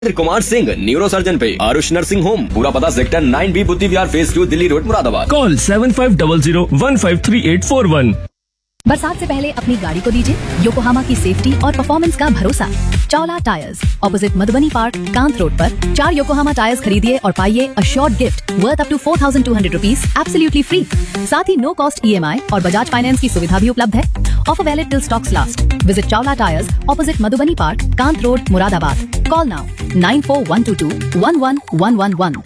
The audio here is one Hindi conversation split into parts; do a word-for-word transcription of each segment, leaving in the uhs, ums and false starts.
कुमार सिंह न्यूरो सर्जन पे आरुष नर्सिंग होम, पूरा पता सेक्टर नाइन बी बुद्धि विहार phase two Delhi road Moradabad. Call seven five double zero one five three eight four one. बरसात से पहले अपनी गाड़ी को दीजिए योकोहामा की सेफ्टी और परफॉर्मेंस का भरोसा। Chaula tyres, opposite Madhubani park, Kant road पर चार योकोहामा टायर्स खरीदिए और पाइए a short gift worth up to four thousand two hundred rupees absolutely free. साथ ही नो कॉस्ट ईएमआई और बजाज फाइनेंस की सुविधा भी उपलब्ध है। Offer valid till stocks last. Visit Chaula tyres, opposite Madhubani park, Kant road, Moradabad. Call now nine four one two to one one one one one.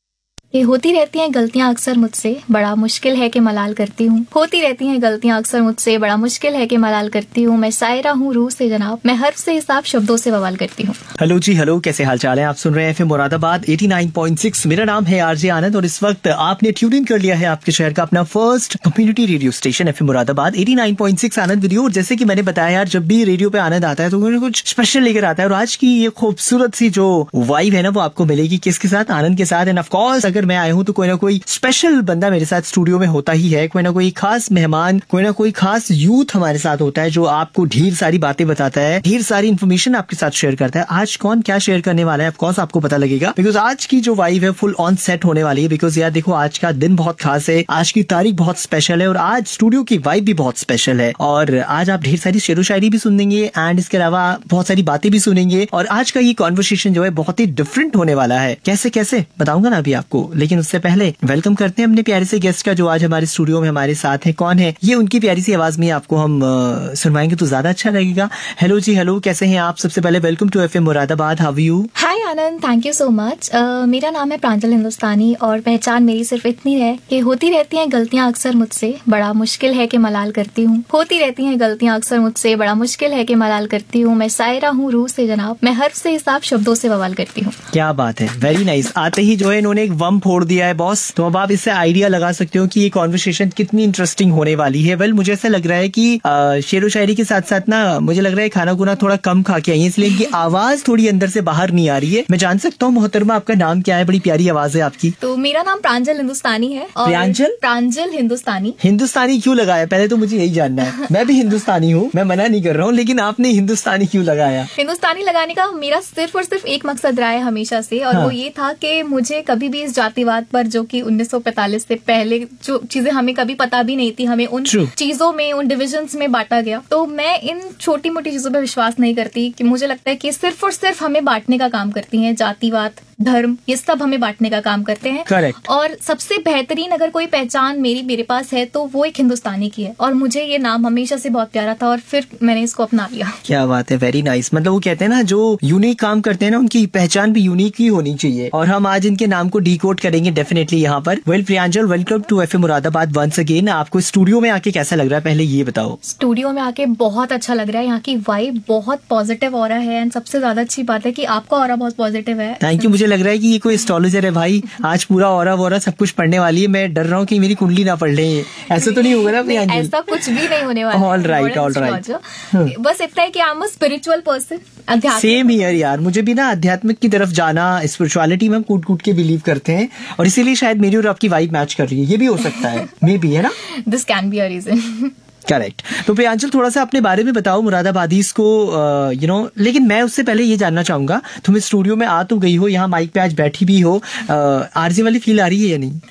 ये होती रहती हैं गलतियां अक्सर मुझसे, बड़ा मुश्किल है कि मलाल करती हूँ। होती रहती हैं गलतियां अक्सर मुझसे, बड़ा मुश्किल है कि मलाल करती हूँ। मैं शायरा हूँ रूह से जनाब, मैं हर्फ से हिसाब शब्दों से बवाल करती हूँ। हेलो जी, हेलो, कैसे हाल चाल है? आप सुन रहे हैं FM Moradabad eighty nine point six. मेरा नाम है आरजे आनंद और इस वक्त आपने ट्यून इन कर लिया है आपके शहर का अपना first community radio station FM Moradabad eighty nine point six आनंद वीडियो। और जैसे कि मैंने बताया यार, जब भी रेडियो पे आनंद आता है तो मुझे कुछ स्पेशल लेकर आता है। और आज की ये खूबसूरत सी जो वाइब है ना, वो आपको मिलेगी किसके साथ? आनंद के साथ। एंड ऑफ कोर्स अगर मैं आया हूँ तो कोई ना कोई स्पेशल बंदा मेरे साथ स्टूडियो में होता ही है। कोई ना कोई खास मेहमान, कोई ना कोई खास यूथ हमारे साथ होता है जो आपको ढेर सारी बातें बताता है, ढेर सारी इन्फॉर्मेशन आपके साथ शेयर करता है। आज कौन क्या शेयर करने वाला है ऑफकोर्स आपको पता लगेगा, बिकॉज आज की जो वाइब है फुल ऑन सेट होने वाली है। बिकॉज यार देखो, आज का दिन बहुत खास है, आज की तारीख बहुत स्पेशल है और आज स्टूडियो की वाइब भी बहुत स्पेशल है। और आज आप ढेर सारी शेरो शायरी भी सुनेंगे एंड इसके अलावा बहुत सारी बातें भी सुनेंगे। और आज का ये कॉन्वर्सेशन जो है बहुत ही डिफरेंट होने वाला है। कैसे कैसे बताऊंगा ना अभी आपको, लेकिन उससे पहले वेलकम करते हैं अपने प्यारे से गेस्ट का जो आज हमारे स्टूडियो में हमारे साथ है। कौन है ये? उनकी प्यारी सी आवाज में आपको हम uh, सुनवाएंगे तो ज्यादा अच्छा लगेगा। हेलो जी, हेलो, कैसे हैं आप? सबसे पहले welcome to FM Moradabad. How are you? Hi Anand, thank you so much. मेरा नाम है प्रांजल हिंदुस्तानी और पहचान मेरी सिर्फ इतनी है कि होती रहती हैं गलतियां अक्सर मुझसे, बड़ा मुश्किल है कि मलाल करती हूँ। होती रहती हैं गलतियां अक्सर मुझसे, बड़ा मुश्किल है कि मलाल करती हूँ। मैं शायरा हूँ रूह से जनाब, मैं हर्फ से हिसाब शब्दों से बवाल करती हूँ। क्या बात है, वेरी नाइस। आते ही जो है इन्होंने एक वम फोड़ दिया है बॉस। तो अब आप इससे आइडिया लगा सकते हो कि ये कॉन्वर्सेशन कितनी इंटरेस्टिंग होने वाली है। वेल, मुझे ऐसा लग रहा है कि शेरो शायरी के साथ साथ ना मुझे लग रहा है खाना गुना थोड़ा कम खा के आई है, इसलिए इनकी आवाज थोड़ी अंदर से बाहर नहीं आ रही है। मैं जान सकता हूँ मोहतरमा आपका नाम क्या है? बड़ी प्यारी आवाज है आपकी। तो मेरा नाम प्रांजल हिंदुस्तानी है। और प्रांजल प्रांजल हिंदुस्तानी। हिंदुस्तानी क्यों लगाया? पहले तो मुझे यही जानना है। मैं भी हिंदुस्तानी हूँ, मैं मना नहीं कर रहा हूँ, लेकिन आपने हिंदुस्तानी क्यों लगाया? हिंदुस्तानी लगाने का मेरा सिर्फ और सिर्फ एक मकसद रहा है हमेशा से, और हाँ। वो ये था कि मुझे कभी भी इस जातिवाद पर, जो कि उन्नीस सौ पैंतालीस से पहले जो चीजें हमें कभी पता भी नहीं थी, हमें उन True. चीजों में, उन डिविजन्स में बांटा गया। तो मैं इन छोटी मोटी चीजों पर विश्वास नहीं करती कि मुझे लगता है कि सिर्फ और सिर्फ हमें बांटने का काम करती हैं। जातिवाद, धर्म, ये सब हमें बांटने का काम करते हैं। Correct. और सबसे बेहतरीन अगर कोई पहचान मेरी मेरे पास है तो वो एक हिंदुस्तानी की है। और मुझे ये नाम हमेशा से बहुत प्यारा था और फिर मैंने इसको अपना लिया। क्या बात है, वेरी नाइस। मतलब वो कहते हैं ना, जो यूनिक काम करते हैं ना, उनकी पहचान भी यूनिक ही होनी चाहिए। और हम आज इनके नाम को डिकोड करेंगे डेफिनेटली यहाँ पर। Well प्रियांजल, welcome to FM Moradabad once again. आपको स्टूडियो में आके कैसा लग रहा है, पहले ये बताओ। स्टूडियो में आके बहुत अच्छा लग रहा है। यहाँ की वाइब बहुत पॉजिटिव ऑरा है एंड सबसे ज्यादा अच्छी बात है कि आपका ऑरा बहुत पॉजिटिव है। Thank you. मुझे लग रहा है कि ये कोई एस्ट्रोलॉजर है भाई, आज पूरा ऑरा वोरा सब कुछ पढ़ने वाली है। मैं डर रहा हूँ कि मेरी कुंडली ना पढ़ ले। ऐसा तो नहीं होगा ना प्रियांजल? ऐसा कुछ भी नहीं होने वाला। All right, all right. बस इतना है कि I am a spiritual person. Same here यार, मुझे भी ना आध्यात्मिक की तरफ जाना, स्पिरिचुअलिटी में हम कूट कूट के बिलीव करते हैं और इसीलिए शायद मेरी और आपकी वाइब मैच कर रही है। ये भी हो सकता है, मे बी, है ना? This can be a reason. Correct. तो प्रियांजल, थोड़ा सा अपने बारे में बताओ मुरादाबादीज को, यू नो। लेकिन मैं उससे पहले ये जानना चाहूंगा, तुम स्टूडियो में आ तो गई हो, यहाँ माइक पे आज बैठी भी हो, आरजे वाली फील आ रही है या नहीं?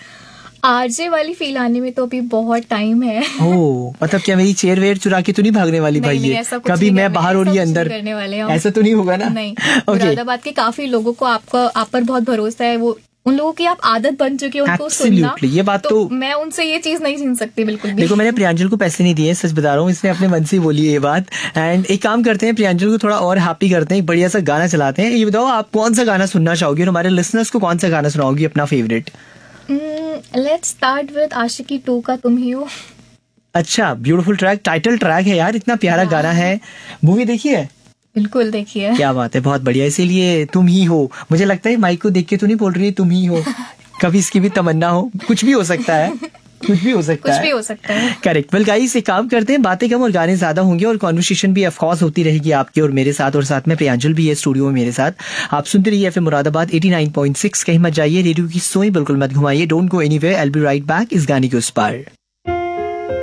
आरजे वाली फील आने में तो अभी बहुत टाइम है। ओह, मतलब क्या मेरी चेयर वेयर चुरा के तो नहीं भागने वाली भाई? ये कभी मैं बाहर हो रही है अंदर करने वाले हैं, ऐसा तो नहीं होगा ना? नहीं। मुरादाबाद के काफी लोगों को आपका आप पर बहुत भरोसा है, वो उन लोगों की आप आदत बन चुकी है उनको सुनना। ये बात तो, तो मैं उनसे ये चीज नहीं छीन सकती बिल्कुल भी। देखो, मैंने प्रियांजल को पैसे नहीं दिए, सच बता रहा हूँ, इसने अपने मन से बोली है ये बात। एंड एक काम करते हैं, प्रियांजल को थोड़ा और हैप्पी करते हैं, एक बढ़िया सा गाना चलाते हैं। ये बताओ, आप कौन सा गाना सुनना चाहोगी और हमारे लिसनर्स को कौन सा गाना सुनाओगी अपना favourite? Let's start with Aashiqui to का तुम ही हो। अच्छा, ब्यूटीफुल ट्रैक, टाइटल ट्रैक है यार, इतना प्यारा गाना है। मूवी देखी है? बिल्कुल देखिए। क्या बात है, बहुत बढ़िया। इसीलिए तुम ही हो। मुझे लगता है माइक को देख के तो नहीं बोल रही तुम ही हो, कभी इसकी भी तमन्ना हो, कुछ भी हो सकता है। कुछ भी हो सकता कुछ है भी हो सकता है। करेक्ट। वेल गाइस, एक काम करते हैं, बातें कम और गाने ज्यादा होंगे और कॉन्वर्सेशन भी ऑफ कोर्स होती रहेगी आपके और मेरे साथ, और साथ में प्रियांजल भी है स्टूडियो में मेरे साथ। आप सुनते रहिए FM Moradabad eighty nine point six. कहीं मत जाइए, रेडियो की सोई बिल्कुल मत घुमाइए। Don't go anywhere, I will be right back इस गाने के उस पार।